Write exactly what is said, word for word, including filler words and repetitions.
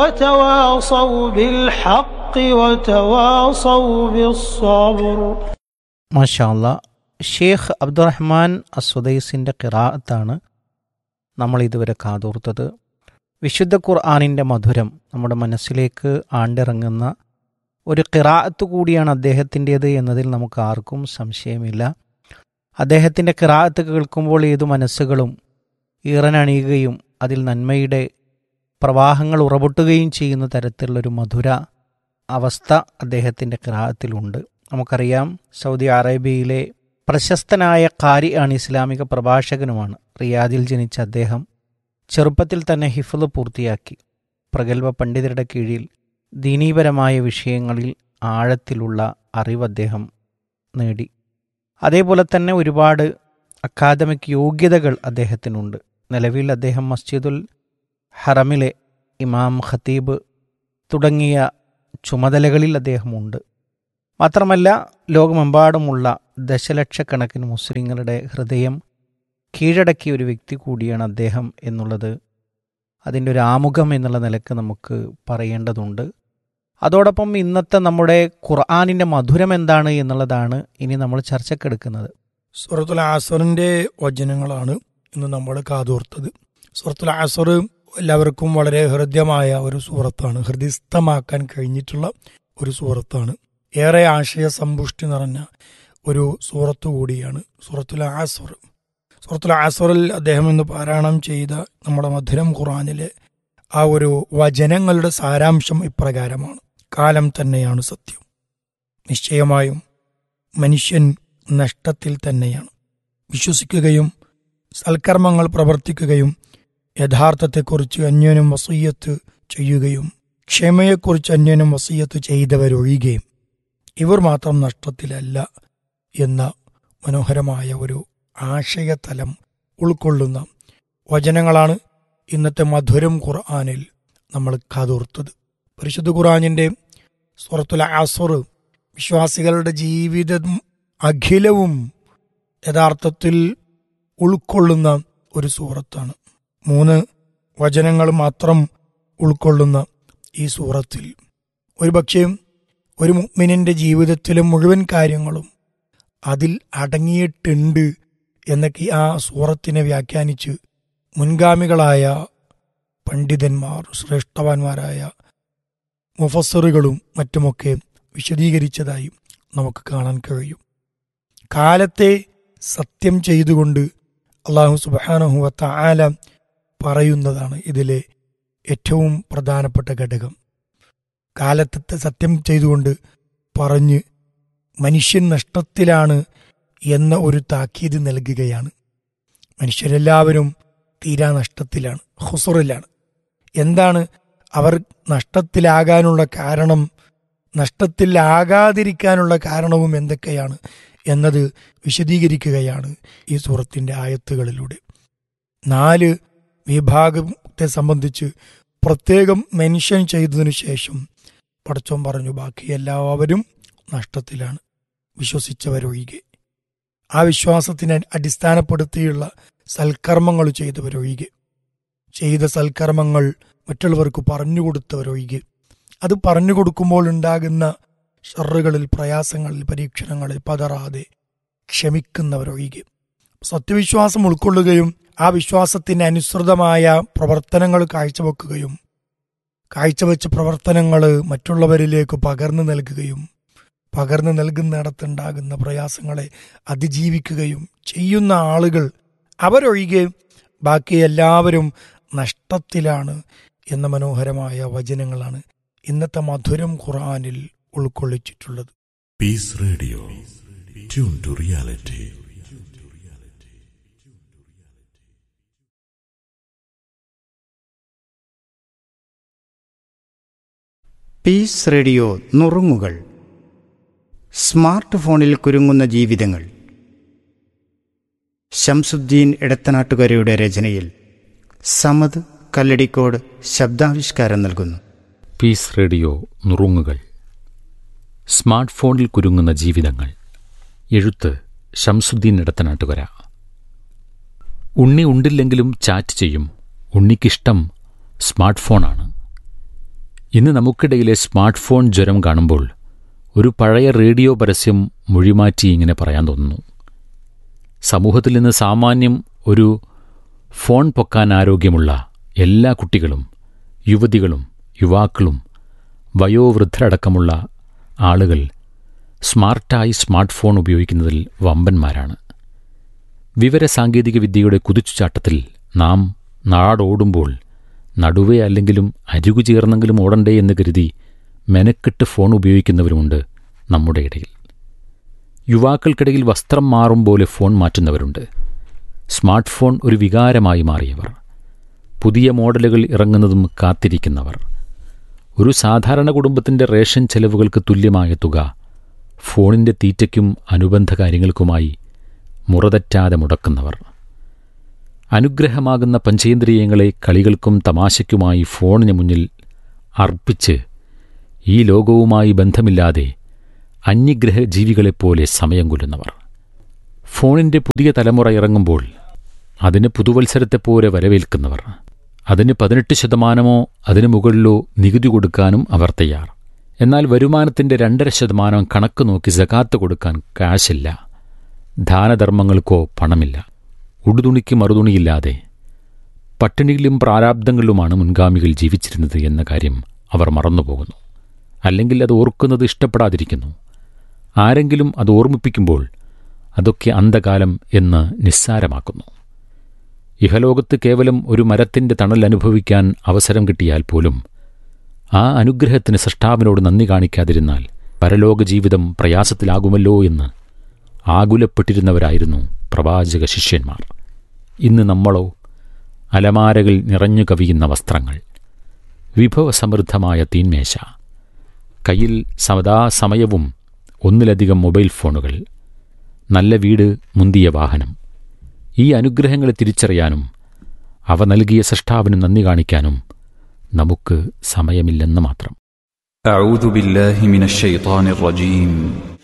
وتواصوا بالحق وتواصوا بالصبر. മാഷാ അല്ലാ, ഷേഖ് അബ്ദുറഹ്മാൻ അസ്സുദൈസിൻ്റെ ഖിറാഅത്താണ് നമ്മൾ ഇതുവരെ കാതോർത്തത്. വിശുദ്ധ ഖുർആനിൻ്റെ മധുരം നമ്മുടെ മനസ്സിലേക്ക് ആണ്ടിറങ്ങുന്ന ഒരു ഖിറാഅത്ത് കൂടിയാണ് അദ്ദേഹത്തിൻ്റേത് എന്നതിൽ നമുക്ക് ആർക്കും സംശയമില്ല. അദ്ദേഹത്തിൻ്റെ ഖിറാഅത്ത് കേൾക്കുമ്പോൾ ഏതു മനസ്സുകളും ഈറനണിയുകയും അതിൽ നന്മയുടെ പ്രവാഹങ്ങൾ ഉറപൊട്ടുകയും ചെയ്യുന്ന തരത്തിലുള്ളൊരു മധുര അവസ്ഥ അദ്ദേഹത്തിൻ്റെ ഖിറാഅത്തിലുണ്ട്. നമുക്കറിയാം, സൗദി അറേബ്യയിലെ പ്രശസ്തനായ ഖാരി ആണ്, ഇസ്ലാമിക പ്രഭാഷകനുമാണ്. റിയാദിൽ ജനിച്ച അദ്ദേഹം ചെറുപ്പത്തിൽ തന്നെ ഹിഫ്ള് പൂർത്തിയാക്കി. പ്രഗത്ഭ പണ്ഡിതരുടെ കീഴിൽ ദീനീപരമായ വിഷയങ്ങളിൽ ആഴത്തിലുള്ള അറിവ് അദ്ദേഹം നേടി. അതേപോലെ തന്നെ ഒരുപാട് അക്കാദമിക് യോഗ്യതകൾ അദ്ദേഹത്തിനുണ്ട്. നിലവിൽ അദ്ദേഹം മസ്ജിദുൽ ഹറമിലെ ഇമാം, ഖത്തീബ് തുടങ്ങിയ ചുമതലകളിൽ അദ്ദേഹമുണ്ട്. മാത്രമല്ല, ലോകമെമ്പാടുമുള്ള ദശലക്ഷക്കണക്കിന് മുസ്ലിങ്ങളുടെ ഹൃദയം കീഴടക്കിയ ഒരു വ്യക്തി കൂടിയാണ് അദ്ദേഹം എന്നുള്ളത് അതിൻ്റെ ഒരു ആമുഖം എന്നുള്ള നിലക്ക് നമുക്ക് പറയേണ്ടതുണ്ട്. അതോടൊപ്പം ഇന്നത്തെ നമ്മുടെ ഖുർആനിൻ്റെ മധുരം എന്താണ് എന്നുള്ളതാണ് ഇനി നമ്മൾ ചർച്ചക്കെടുക്കുന്നത്. സൂറത്തുൽ അസ്റിൻ്റെ വചനങ്ങളാണ് ഇന്ന് നമ്മൾ കാതോർത്തത്. സൂറത്തുൽ അസ്ർ എല്ലാവർക്കും വളരെ ഹൃദ്യമായ ഒരു സൂറത്താണ്, ഹൃദയസ്ഥമാക്കാൻ കഴിഞ്ഞിട്ടുള്ള ഒരു സൂറത്താണ്. ഏറെ ആശയ സമ്പുഷ്ടി നിറഞ്ഞ ഒരു സൂറത്ത് കൂടിയാണ് സൂറത്തുൽ അസ്ർ. സൂറത്തുൽ അസ്റിൽ അദ്ദേഹം ഇന്ന് പാരായണം ചെയ്ത നമ്മുടെ മധുരം ഖുർആനിലെ ആ ഒരു വചനങ്ങളുടെ സാരാംശം ഇപ്രകാരമാണ്: കാലം തന്നെയാണ് സത്യം, നിശ്ചയമായും മനുഷ്യൻ നഷ്ടത്തിൽ തന്നെയാണ്. വിശ്വസിക്കുകയും സൽക്കർമ്മങ്ങൾ പ്രവർത്തിക്കുകയും യഥാർത്ഥത്തെക്കുറിച്ച് അന്യോന്യം വസിയ്യത്ത് ചെയ്യുകയും ക്ഷമയെക്കുറിച്ച് അന്യോന്യം വസിയ്യത്ത് ചെയ്തവരൊഴികെയും ഇവർ മാത്രം നഷ്ടത്തിലല്ല എന്ന മനോഹരമായ ഒരു ആശയതലം ഉൾക്കൊള്ളുന്ന വചനങ്ങളാണ് ഇന്നത്തെ മധുരം ഖുർആനിൽ നമ്മൾ കാതോർത്തത്. പരിശുദ്ധ ഖുർആനിൻ്റെ സൂറത്തുൽ അസ്ർ വിശ്വാസികളുടെ ജീവിതം അഖിലവും യഥാർത്ഥത്തിൽ ഉൾക്കൊള്ളുന്ന ഒരു സൂറത്താണ്. മൂന്ന് വചനങ്ങൾ മാത്രം ഉൾക്കൊള്ളുന്ന ഈ സൂറത്തിൽ ഒരുപക്ഷേ ഒരു മുഅ്മിനിന്റെ ജീവിതത്തിലെ മുഴുവൻ കാര്യങ്ങളും അതിൽ അടങ്ങിയിട്ടുണ്ട് എന്നൊക്കെ ആ സൂറത്തിനെ വ്യാഖ്യാനിച്ച് മുൻഗാമികളായ പണ്ഡിതന്മാർ, ശ്രേഷ്ഠവാന്മാരായ മുഫസ്സിറുകളും മറ്റുമൊക്കെ വിശദീകരിച്ചതായി നമുക്ക് കാണാൻ കഴിയും. കാലത്തെ സത്യം ചെയ്തുകൊണ്ട് അല്ലാഹു സുബ്ഹാനഹു വ തആല പറയുന്നതാണ് ഇതിലെ ഏറ്റവും പ്രധാനപ്പെട്ട ഘടകം. കാലത്തെ സത്യം ചെയ്തുകൊണ്ട് പറഞ്ഞ് മനുഷ്യൻ നഷ്ടത്തിലാണ് എന്ന ഒരു താക്കീത് നൽകുകയാണ്. മനുഷ്യരെല്ലാവരും തീരാ നഷ്ടത്തിലാണ്, ഹുസുറിലാണ്. എന്താണ് അവർ നഷ്ടത്തിലാകാനുള്ള കാരണം, നഷ്ടത്തിലാകാതിരിക്കാനുള്ള കാരണവും എന്തൊക്കെയാണ് എന്നത് വിശദീകരിക്കുകയാണ് ഈ സൂറത്തിൻ്റെ ആയത്തുകളിലൂടെ. നാല് വിഭാഗത്തെ സംബന്ധിച്ച് പ്രത്യേകം മെൻഷൻ ചെയ്തതിനു ശേഷം പടച്ചോൻ പറഞ്ഞു, ബാക്കി എല്ലാവരും നഷ്ടത്തിലാണ്, വിശ്വസിച്ചവരൊഴികെ. ആ വിശ്വാസത്തിനെ അടിസ്ഥാനപ്പെടുത്തിയുള്ള സൽക്കർമ്മങ്ങൾ ചെയ്തവരൊഴികെ, ചെയ്ത സൽക്കർമ്മങ്ങൾ മറ്റുള്ളവർക്ക് പറഞ്ഞുകൊടുത്തവരൊഴികെ, അത് പറഞ്ഞു കൊടുക്കുമ്പോൾ ഉണ്ടാകുന്ന ഷറുകളിൽ, പ്രയാസങ്ങളിൽ, പരീക്ഷണങ്ങളിൽ പതറാതെ ക്ഷമിക്കുന്നവരൊഴികെ. സത്യവിശ്വാസം ഉൾക്കൊള്ളുകയും ആ വിശ്വാസത്തിന് അനുസൃതമായ പ്രവർത്തനങ്ങൾ കാഴ്ചവെക്കുകയും കാഴ്ചവെച്ച പ്രവർത്തനങ്ങൾ മറ്റുള്ളവരിലേക്ക് പകർന്നു നൽകുകയും പകർന്നു നൽകുന്നിടത്തുണ്ടാകുന്ന പ്രയാസങ്ങളെ അതിജീവിക്കുകയും ചെയ്യുന്ന ആളുകൾ അവരൊഴികെ ബാക്കി എല്ലാവരും നഷ്ടത്തിലാണ് എന്ന മനോഹരമായ വചനങ്ങളാണ് ഇന്നത്തെ മധുരം ഖുർആനിൽ ഉൾക്കൊള്ളിച്ചിട്ടുള്ളത്. Piece radio, tune to reality. Piece radio നുറുങ്ങുകൾ. സ്മാർട്ട് ഫോണിൽ കുരുങ്ങുന്ന ജീവിതങ്ങൾ. ശംസുദ്ദീൻ എടത്തനാട്ടുകരയുടെ രചനയിൽ സമദ് കല്ലടിക്കോട് ശബ്ദാവിഷ്കാരം നൽകുന്നു. പീസ് റേഡിയോ നുറുങ്ങുകൾ. സ്മാർട്ട് ഫോണിൽ കുരുങ്ങുന്ന ജീവിതങ്ങൾ. എഴുത്ത് ശംസുദ്ദീൻ എടത്തനാട്ടുകര. ഉണ്ണി ഉണ്ടില്ലെങ്കിലും ചാറ്റ് ചെയ്യും. ഉണ്ണിക്കിഷ്ടം സ്മാർട്ട് ഫോണാണ്. ഇന്ന് നമുക്കിടയിലെ സ്മാർട്ട് ഫോൺ ജ്വരം കാണുമ്പോൾ ഒരു പഴയ റേഡിയോ പരസ്യം മൊഴിമാറ്റി ഇങ്ങനെ പറയാൻ തോന്നുന്നു. സമൂഹത്തിൽ നിന്ന് സാമാന്യം ഒരു ഫോൺ പൊക്കാൻ ആരോഗ്യമുള്ള എല്ലാ കുട്ടികളും യുവതികളും യുവാക്കളും വയോവൃദ്ധരടക്കമുള്ള ആളുകൾ സ്മാർട്ടായി സ്മാർട്ട് ഫോൺ ഉപയോഗിക്കുന്നതിൽ വമ്പന്മാരാണ്. വിവരസാങ്കേതിക വിദ്യയുടെ കുതിച്ചുചാട്ടത്തിൽ നാം നാടോടുമ്പോൾ നടുവേ അല്ലെങ്കിലും അരികു ചേർന്നെങ്കിലും ഓടണ്ടേ എന്ന് കരുതി മെനക്കെട്ട് ഫോൺ ഉപയോഗിക്കുന്നവരുമുണ്ട് നമ്മുടെ ഇടയിൽ. യുവാക്കൾക്കിടയിൽ വസ്ത്രം മാറും പോലെ ഫോൺ മാറ്റുന്നവരുണ്ട്. സ്മാർട്ട് ഫോൺ ഒരു വികാരമായി മാറിയവർ, പുതിയ മോഡലുകൾ ഇറങ്ങുന്നതും കാത്തിരിക്കുന്നവർ, ഒരു സാധാരണ കുടുംബത്തിൻ്റെ റേഷൻ ചെലവുകൾക്ക് തുല്യമായ തുക ഫോണിൻ്റെ തീറ്റയ്ക്കും അനുബന്ധ കാര്യങ്ങൾക്കുമായി മുറതെറ്റാതെ മുടക്കുന്നവർ, അനുഗ്രഹമാകുന്ന പഞ്ചേന്ദ്രിയങ്ങളെ കളികൾക്കും തമാശയ്ക്കുമായി ഫോണിന് മുന്നിൽ അർപ്പിച്ച് ഈ ലോകവുമായി ബന്ധമില്ലാതെ അന്യഗ്രഹ ജീവികളെപ്പോലെ സമയം കൊല്ലുന്നവർ. ഫോണിൻ്റെ പുതിയ തലമുറ ഇറങ്ങുമ്പോൾ അതിന് പുതുവത്സരത്തെപ്പോലെ വരവേൽക്കുന്നവർ, അതിന് പതിനെട്ട് ശതമാനമോ അതിനു മുകളിലോ നികുതി കൊടുക്കാനും അവർ തയ്യാർ. എന്നാൽ വരുമാനത്തിൻ്റെ രണ്ടര ശതമാനം കണക്ക് നോക്കി സകാത്ത് കൊടുക്കാൻ കാശില്ല, ദാനധർമ്മങ്ങൾക്കോ പണമില്ല. ഉടുതുണിക്ക് മറുതുണിയില്ലാതെ പട്ടിണിയിലും പ്രാരാബ്ദങ്ങളിലുമാണ് മുൻഗാമികൾ ജീവിച്ചിരുന്നത് എന്ന കാര്യം അവർ മറന്നുപോകുന്നു. അല്ലെങ്കിൽ അത് ഓർക്കുന്നത് ഇഷ്ടപ്പെടാതിരിക്കുന്നു. ആരെങ്കിലും അത് ഓർമ്മിപ്പിക്കുമ്പോൾ അതൊക്കെ അന്ധകാലം എന്ന് നിസ്സാരമാക്കുന്നു. ഇഹലോകത്ത് കേവലം ഒരു മരത്തിൻ്റെ തണൽ അനുഭവിക്കാൻ അവസരം കിട്ടിയാൽ പോലും ആ അനുഗ്രഹത്തിന് സൃഷ്ടാവിനോട് നന്ദി കാണിക്കാതിരുന്നാൽ പരലോക ജീവിതം പ്രയാസത്തിലാകുമല്ലോ എന്ന് ആകുലപ്പെട്ടിരുന്നവരായിരുന്നു പ്രവാചക ശിഷ്യന്മാർ. ഇന്ന് നമ്മളോ അലമാരകൾ നിറഞ്ഞു കവിയുന്ന വസ്ത്രങ്ങൾ, വിഭവസമൃദ്ധമായ തീന്മേശ, കയ്യിൽ സദാസമയവും ഒന്നിലധികം മൊബൈൽ ഫോണുകൾ, നല്ല വീട്, മുന്തിയ വാഹനം. ഈ അനുഗ്രഹങ്ങളെ തിരിച്ചറിയാനും അവ നൽകിയ സൃഷ്ടാവിന് നന്ദി കാണിക്കാനും നമുക്ക് സമയമില്ലെന്ന് മാത്രം. أعوذ بالله من الشيطان الرجيم